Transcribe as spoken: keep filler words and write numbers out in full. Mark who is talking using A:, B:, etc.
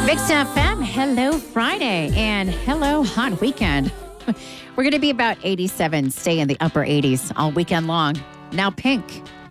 A: Mix F M, hello Friday, and hello hot weekend. We're going to be about eighty-seven, stay in the upper eighties all weekend long. Now Pink,